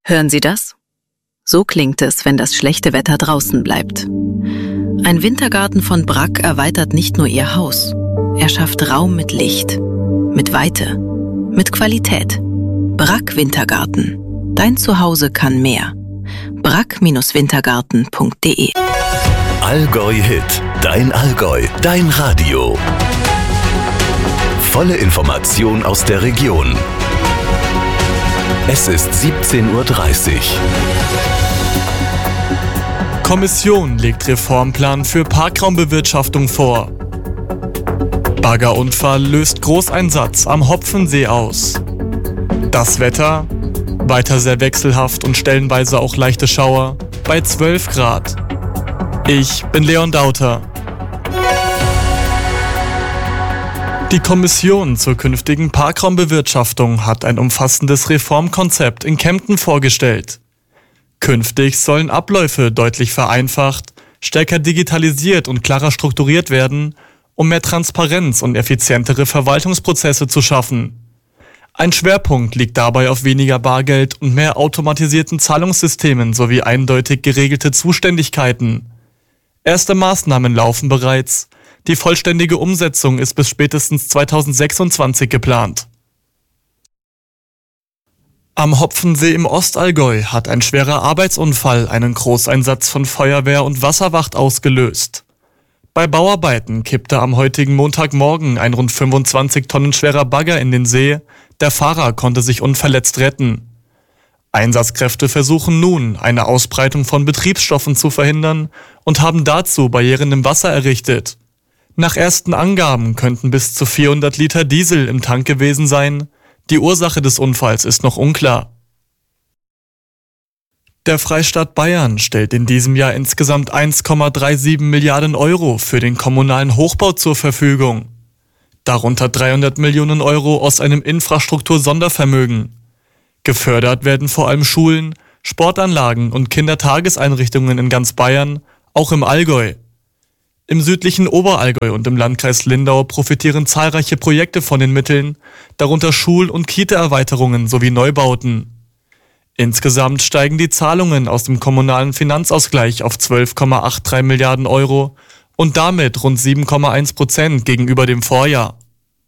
Hören Sie das? So klingt es, wenn das schlechte Wetter draußen bleibt. Ein Wintergarten von Bragg erweitert nicht nur Ihr Haus. Er schafft Raum mit Licht, mit Weite, mit Qualität. Bragg Wintergarten. Dein Zuhause kann mehr. bragg-wintergarten.de. Allgäu Hit. Dein Allgäu. Dein Radio. Volle Information aus der Region. Es ist 17:30 Uhr. Kommission legt Reformplan für Parkraumbewirtschaftung vor. Baggerunfall löst Großeinsatz am Hopfensee aus. Das Wetter? Weiter sehr wechselhaft und stellenweise auch leichte Schauer bei 12 Grad. Ich bin Leon Dauter. Die Kommission zur künftigen Parkraumbewirtschaftung hat ein umfassendes Reformkonzept in Kempten vorgestellt. Künftig sollen Abläufe deutlich vereinfacht, stärker digitalisiert und klarer strukturiert werden, um mehr Transparenz und effizientere Verwaltungsprozesse zu schaffen. Ein Schwerpunkt liegt dabei auf weniger Bargeld und mehr automatisierten Zahlungssystemen sowie eindeutig geregelte Zuständigkeiten. Erste Maßnahmen laufen bereits. Die vollständige Umsetzung ist bis spätestens 2026 geplant. Am Hopfensee im Ostallgäu hat ein schwerer Arbeitsunfall einen Großeinsatz von Feuerwehr und Wasserwacht ausgelöst. Bei Bauarbeiten kippte am heutigen Montagmorgen ein rund 25 Tonnen schwerer Bagger in den See. Der Fahrer konnte sich unverletzt retten. Einsatzkräfte versuchen nun, eine Ausbreitung von Betriebsstoffen zu verhindern und haben dazu Barrieren im Wasser errichtet. Nach ersten Angaben könnten bis zu 400 Liter Diesel im Tank gewesen sein. Die Ursache des Unfalls ist noch unklar. Der Freistaat Bayern stellt in diesem Jahr insgesamt 1,37 Milliarden Euro für den kommunalen Hochbau zur Verfügung. Darunter 300 Millionen Euro aus einem Infrastruktur-Sondervermögen. Gefördert werden vor allem Schulen, Sportanlagen und Kindertageseinrichtungen in ganz Bayern, auch im Allgäu. Im südlichen Oberallgäu und im Landkreis Lindau profitieren zahlreiche Projekte von den Mitteln, darunter Schul- und Kita-Erweiterungen sowie Neubauten. Insgesamt steigen die Zahlungen aus dem kommunalen Finanzausgleich auf 12,83 Milliarden Euro und damit rund 7,1% gegenüber dem Vorjahr.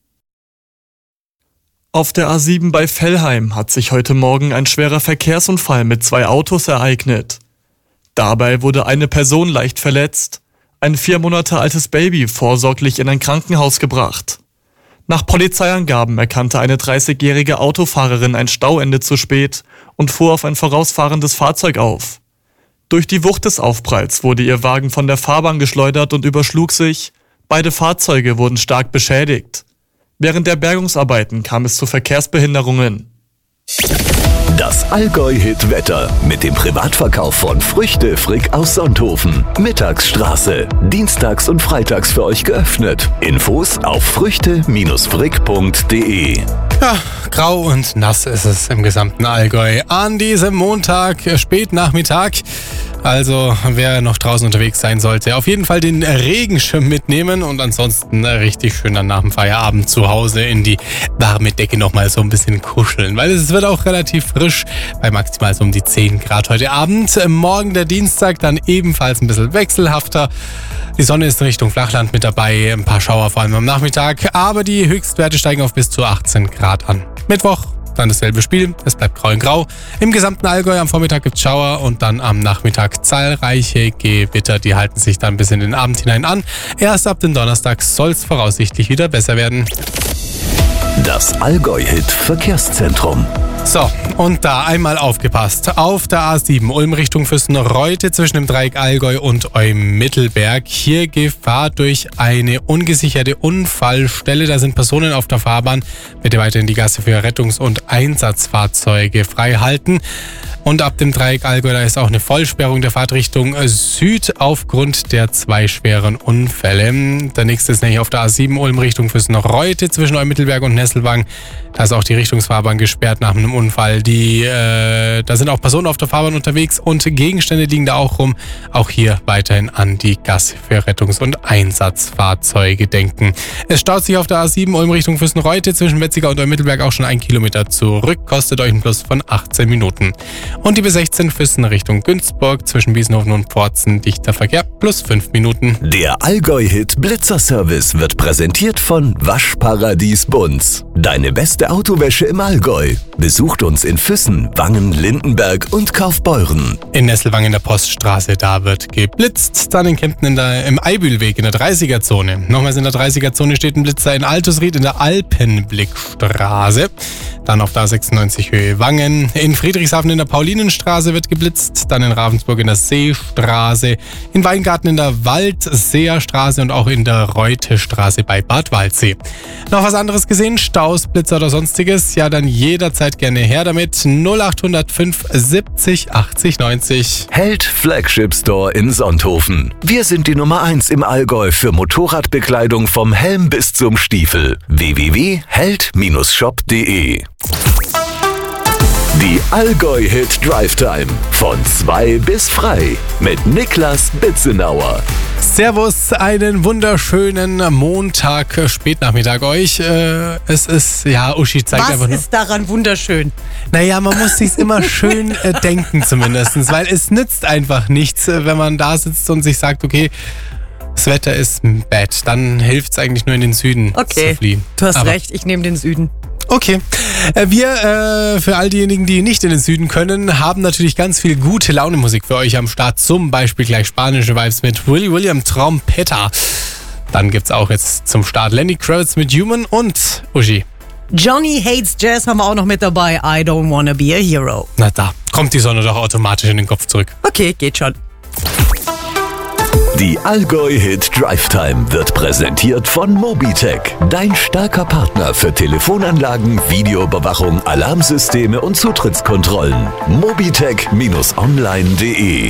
Auf der A7 bei Vellheim hat sich heute Morgen ein schwerer Verkehrsunfall mit 2 Autos ereignet. Dabei wurde eine Person leicht verletzt, ein 4 Monate altes Baby vorsorglich in ein Krankenhaus gebracht. Nach Polizeiangaben erkannte eine 30-jährige Autofahrerin ein Stauende zu spät und fuhr auf ein vorausfahrendes Fahrzeug auf. Durch die Wucht des Aufpralls wurde ihr Wagen von der Fahrbahn geschleudert und überschlug sich. Beide Fahrzeuge wurden stark beschädigt. Während der Bergungsarbeiten kam es zu Verkehrsbehinderungen. Das Allgäu-Hit-Wetter mit dem Privatverkauf von Früchte Frick aus Sonthofen. Mittagsstraße. Dienstags und freitags für euch geöffnet. Infos auf früchte-frick.de. Ja, grau und nass ist es im gesamten Allgäu an diesem Montag, Spätnachmittag. Also wer noch draußen unterwegs sein sollte, auf jeden Fall den Regenschirm mitnehmen und ansonsten richtig schön dann nach dem Feierabend zu Hause in die warme Decke nochmal so ein bisschen kuscheln, weil es wird auch relativ frisch bei maximal so um die 10 Grad heute Abend. Morgen der Dienstag dann ebenfalls ein bisschen wechselhafter. Die Sonne ist in Richtung Flachland mit dabei, ein paar Schauer vor allem am Nachmittag, aber die Höchstwerte steigen auf bis zu 18 Grad an. Mittwoch dann dasselbe Spiel, es bleibt grau in grau. Im gesamten Allgäu am Vormittag gibt es Schauer und dann am Nachmittag zahlreiche Gewitter, die halten sich dann bis in den Abend hinein an. Erst ab dem Donnerstag soll es voraussichtlich wieder besser werden. Das Allgäu-Hit-Verkehrszentrum. So, und da einmal aufgepasst. Auf der A7 Ulm Richtung Füssen-Reute zwischen dem Dreieck Allgäu und Eumittelberg. Hier Gefahr durch eine ungesicherte Unfallstelle. Da sind Personen auf der Fahrbahn. Bitte weiterhin die Gasse für Rettungs- und Einsatzfahrzeuge frei halten. Und ab dem Dreieck Allgäu, da ist auch eine Vollsperrung der Fahrtrichtung Süd aufgrund der 2 schweren Unfälle. Der nächste ist nämlich auf der A7 Ulm Richtung Füssen-Reute zwischen Eumittelberg und Nesselwang. Da ist auch die Richtungsfahrbahn gesperrt nach einem Unfall. Da sind auch Personen auf der Fahrbahn unterwegs und Gegenstände liegen da auch rum. Auch hier weiterhin an die Gas für Rettungs- und Einsatzfahrzeuge denken. Es staut sich auf der A7 Ulm Richtung Füssen-Reute zwischen Wetzikar und Mittelberg auch schon 1 Kilometer zurück. Kostet euch ein Plus von 18 Minuten. Und die B16 Füssen Richtung Günzburg zwischen Wiesenhofen und Pforzen dichter Verkehr plus 5 Minuten. Der Allgäu-Hit Blitzerservice wird präsentiert von Waschparadies Bunz. Deine beste Autowäsche im Allgäu. Besucht uns in Füssen, Wangen, Lindenberg und Kaufbeuren. In Nesselwang in der Poststraße, da wird geblitzt. Dann in Kempten im Eibülweg in der 30er-Zone. Nochmals in der 30er-Zone steht ein Blitzer in Altusried in der Alpenblickstraße. Dann auf der A96 Höhe Wangen. In Friedrichshafen in der Paulinenstraße wird geblitzt. Dann in Ravensburg in der Seestraße. In Weingarten in der Waldseerstraße und auch in der Reutestraße bei Bad Waldsee. Noch was anderes gesehen? Staus, Blitzer oder sonstiges? Ja, dann jederzeit gerne her damit. 0805 70 80 90. Held Flagship Store in Sonthofen. Wir sind die Nummer 1 im Allgäu für Motorradbekleidung vom Helm bis zum Stiefel. www.held-shop.de. Die Allgäu-Hit Drive Time von 2 bis frei mit Niklas Bitzenauer. Servus, einen wunderschönen Montag, Spätnachmittag euch. Es ist, ja, Uschi zeigt einfach nur. Was ist daran wunderschön? Naja, man muss sich's immer schön denken zumindest, weil es nützt einfach nichts, wenn man da sitzt und sich sagt, okay, das Wetter ist bad, dann hilft es eigentlich nur in den Süden zu fliehen. Du hast recht, ich nehme den Süden. Okay, wir, für all diejenigen, die nicht in den Süden können, haben natürlich ganz viel gute Laune-Musik für euch am Start. Zum Beispiel gleich spanische Vibes mit Willy William Trompeta. Dann gibt's auch jetzt zum Start Lenny Kravitz mit Human und Uschi. Johnny Hates Jazz haben wir auch noch mit dabei. I don't wanna be a hero. Na da, kommt die Sonne doch automatisch in den Kopf zurück. Okay, geht schon. Die Allgäu-Hit Drive Time wird präsentiert von Mobitech, dein starker Partner für Telefonanlagen, Videoüberwachung, Alarmsysteme und Zutrittskontrollen. Mobitech-online.de